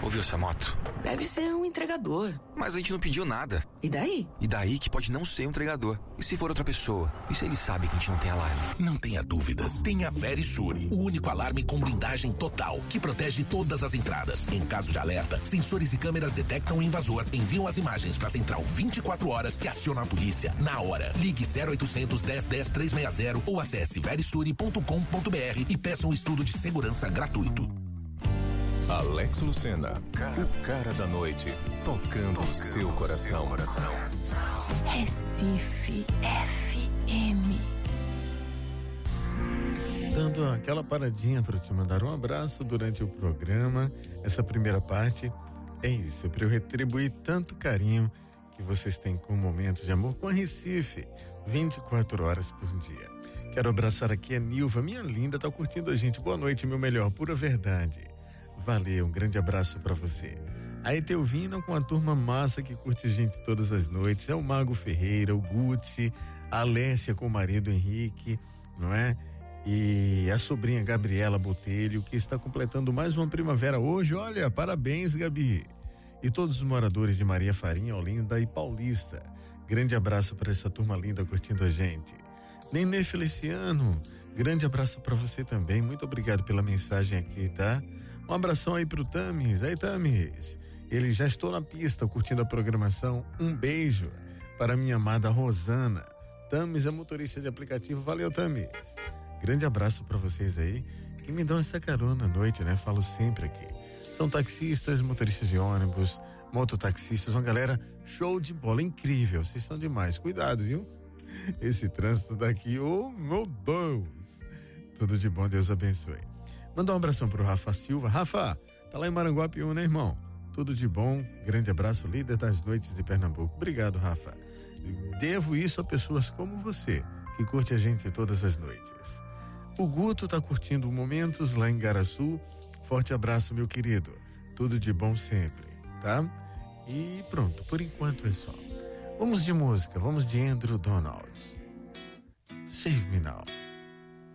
Ouviu essa moto? Deve ser um entregador. Mas a gente não pediu nada. E daí? E daí que pode não ser um entregador. E se for outra pessoa? E se ele sabe que a gente não tem alarme? Não tenha dúvidas. Tenha Verisure, o único alarme com blindagem total, que protege todas as entradas. Em caso de alerta, sensores e câmeras detectam o invasor, enviam as imagens para a central 24 horas que aciona a polícia na hora. Ligue 0800 10 10 360 ou acesse verisure.com.br e peça um estudo de segurança gratuito. Alex Lucena, o cara da noite, tocando o seu coração. Recife FM. Dando aquela paradinha para te mandar um abraço durante o programa. Essa primeira parte é isso, para eu retribuir tanto carinho que vocês têm com momentos de amor com a Recife, 24 horas por dia. Quero abraçar aqui a Nilva, minha linda, tá curtindo a gente. Boa noite, meu melhor, pura verdade. Valeu, um grande abraço pra você. A Etelvina com a turma massa que curte a gente todas as noites, é o Mago Ferreira, o Gucci, a Alessia com o marido Henrique, não é? E a sobrinha Gabriela Botelho, que está completando mais uma primavera hoje. Olha, parabéns, Gabi. E todos os moradores de Maria Farinha, Olinda e Paulista. Grande abraço para essa turma linda curtindo a gente. Nenê Feliciano, grande abraço para você também. Muito obrigado pela mensagem aqui, tá? Um abração aí pro Tamis. Aí, Tamis, ele já estou na pista curtindo a programação. Um beijo para minha amada Rosana. Tamis é motorista de aplicativo. Valeu, Tamis. Grande abraço para vocês aí que me dão essa carona à noite, né? Falo sempre aqui. São taxistas, motoristas de ônibus, mototaxistas, uma galera show de bola, incrível. Vocês são demais. Cuidado, viu? Esse trânsito daqui, oh meu Deus. Tudo de bom, Deus abençoe. Mandar um abração pro Rafa Silva. Rafa, tá lá em Maranguapiú, né, irmão? Tudo de bom, grande abraço, líder das noites de Pernambuco. Obrigado, Rafa. Devo isso a pessoas como você, que curte a gente todas as noites. O Guto tá curtindo momentos lá em Garaçu. Forte abraço, meu querido. Tudo de bom sempre, tá? E pronto, por enquanto é só. Vamos de música, vamos de Andrew Donald. Save Me Now.